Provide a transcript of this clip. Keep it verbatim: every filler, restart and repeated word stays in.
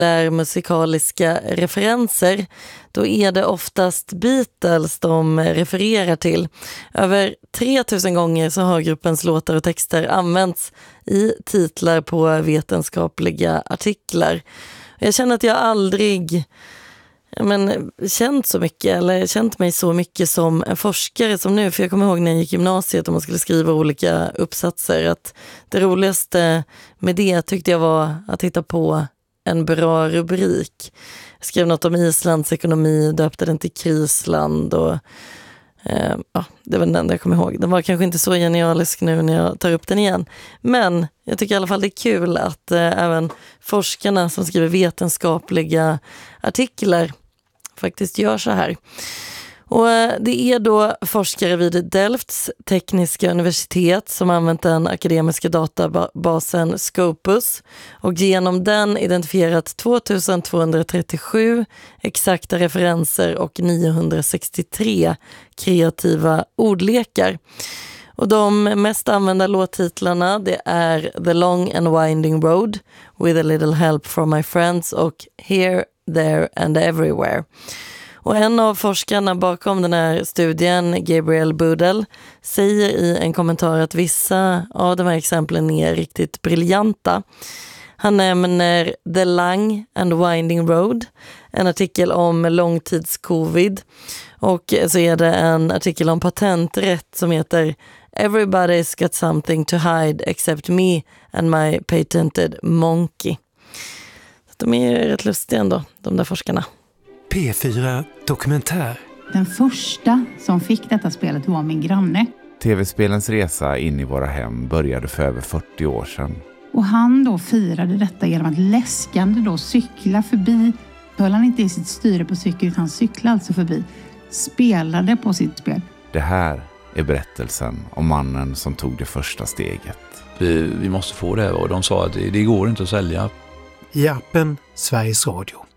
är musikaliska referenser, då är det oftast Beatles de refererar till. Över tre tusen gånger så har gruppens låtar och texter använts i titlar på vetenskapliga artiklar. Jag känner att jag aldrig men, känt så mycket eller känt mig så mycket som en forskare som nu. För jag kommer ihåg när jag gick i gymnasiet och man skulle skriva olika uppsatser att det roligaste med det tyckte jag var att hitta på en bra rubrik. Jag skrev något om Islands ekonomi, döpte den till Krisland och eh, ja, det var den enda jag kommer ihåg. Den var kanske inte så genialisk nu när jag tar upp den igen. Men jag tycker i alla fall det är kul att eh, även forskarna som skriver vetenskapliga artiklar faktiskt gör så här. Och det är då forskare vid Delfts tekniska universitet som använt den akademiska databasen Scopus och genom den identifierat tvåtusentvåhundratrettiosju exakta referenser och niohundrasextiotre kreativa ordlekar. Och de mest använda låttitlarna det är The Long and Winding Road, With a Little Help from My Friends och Here, There and Everywhere. Och en av forskarna bakom den här studien, Gabriel Budel, säger i en kommentar att vissa av de här exemplen är riktigt briljanta. Han nämner The Long and Winding Road, en artikel om långtidscovid. Och så är det en artikel om patenträtt som heter Everybody's got something to hide except me and my patented monkey. Så de är rätt lustiga ändå, de där forskarna. P fyra Dokumentär. Den första som fick detta spelet var min granne. Tv-spelens resa in i våra hem började för över fyrtio år sedan. Och han då firade detta genom att läskande då cykla förbi. Höll han inte i sitt styre på cykel utan cyklade alltså förbi. Spelade på sitt spel. Det här är berättelsen om mannen som tog det första steget. Vi, vi måste få det och de sa att det, det går inte att sälja. I appen Sveriges Radio.